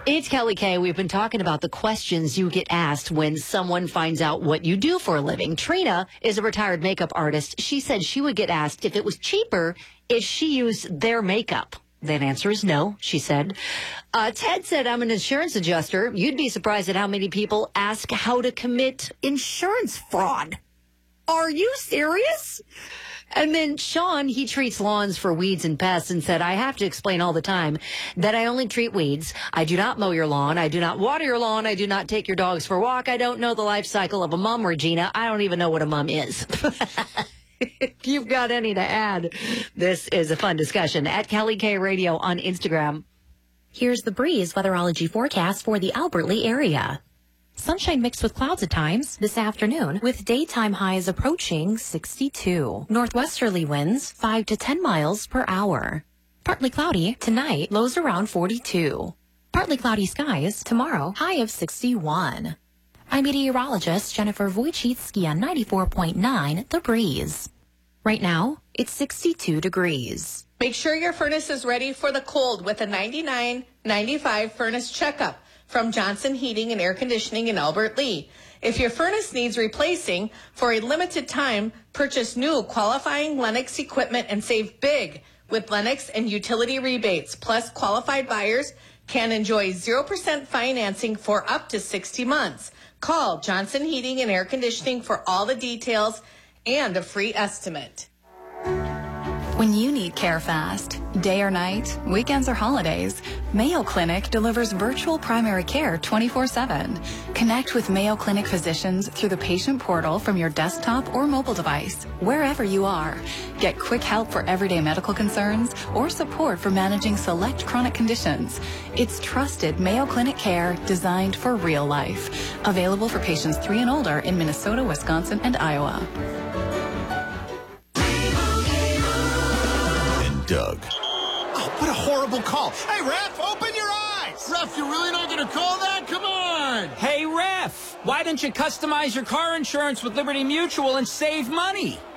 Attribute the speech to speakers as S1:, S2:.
S1: It's Kelly Kay. We've been talking about the questions you get asked when someone finds out what you do for a living. Trina is a retired makeup artist. She said she would get asked if it was cheaper if she used their makeup. That answer is no, she said. Ted said, I'm an insurance adjuster. You'd be surprised at how many people ask how to commit insurance fraud. Are you serious? And then Sean, he treats lawns for weeds and pests and said, I have to explain all the time that I only treat weeds. I do not mow your lawn. I do not water your lawn. I do not take your dogs for a walk. I don't know the life cycle of a mum, Regina. I don't even know what a mum is. If you've got any to add, this is a fun discussion. At Kelly K Radio on Instagram.
S2: Here's the Breeze weatherology forecast for the Albert Lea area. Sunshine mixed with clouds at times this afternoon, with daytime highs approaching 62. Northwesterly winds 5 to 10 miles per hour. Partly cloudy tonight, lows around 42. Partly cloudy skies tomorrow, high of 61. I'm meteorologist Jennifer Wojcicki on 94.9 The Breeze. Right now, it's 62 degrees.
S3: Make sure your furnace is ready for the cold with a $99.95 furnace checkup from Johnson Heating and Air Conditioning in Albert Lea. If your furnace needs replacing, for a limited time, purchase new qualifying Lennox equipment and save big with Lennox and utility rebates. Plus, qualified buyers can enjoy 0% financing for up to 60 months. Call Johnson Heating and Air Conditioning for all the details and a free estimate.
S4: When you need care fast, day or night, weekends or holidays, Mayo Clinic delivers virtual primary care 24/7. Connect with Mayo Clinic physicians through the patient portal from your desktop or mobile device, wherever you are. Get quick help for everyday medical concerns or support for managing select chronic conditions. It's trusted Mayo Clinic care designed for real life. Available for patients 3 and older in Minnesota, Wisconsin, and Iowa.
S5: Doug.
S6: Oh, what a horrible call. Hey, Ref, open your eyes. Ref, you're really not going to call that? Come on.
S7: Hey, Ref, why don't you customize your car insurance with Liberty Mutual and save money?